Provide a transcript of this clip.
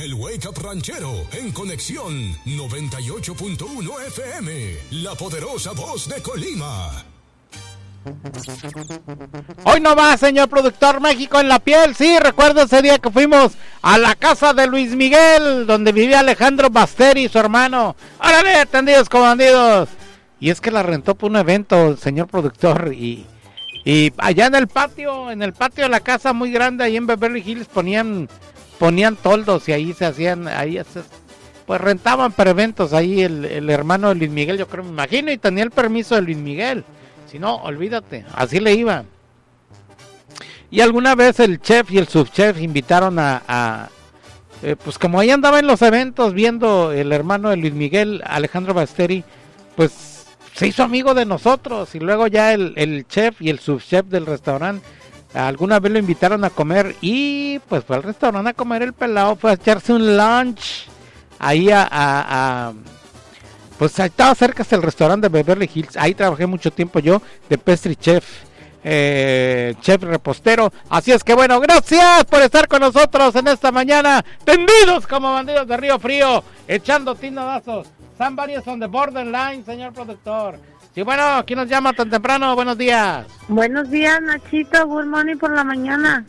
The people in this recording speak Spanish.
El Wake Up Ranchero en Conexión 98.1 FM, la poderosa voz de Colima. Hoy no va, señor productor, México en la piel. Sí, recuerdo ese día que fuimos a la casa de Luis Miguel, donde vivía Alejandro Basteri y su hermano. ¡Órale, tendidos como bandidos! Y es que la rentó por un evento, señor productor, y allá en el patio de la casa muy grande, ahí en Beverly Hills, ponían toldos y ahí se hacían, pues rentaban para eventos. Ahí el hermano de Luis Miguel, yo creo, me imagino, y tenía el permiso de Luis Miguel. Si no, olvídate, así le iba. Y alguna vez el chef y el subchef invitaron pues como ahí andaba en los eventos viendo el hermano de Luis Miguel, Alejandro Basteri, pues se hizo amigo de nosotros. Y luego ya el chef y el subchef del restaurante alguna vez lo invitaron a comer y pues fue al restaurante a comer el pelado, fue a echarse un lunch ahí pues estaba cerca del restaurante de Beverly Hills. Ahí trabajé mucho tiempo yo de pastry chef, chef repostero. Así es que bueno, gracias por estar con nosotros en esta mañana, tendidos como bandidos de Río Frío, echando tinodazos. Somebody is on the borderline, señor productor. Sí, bueno, ¿quién nos llama tan temprano? Buenos días. Buenos días, Nachito. Good morning por la mañana.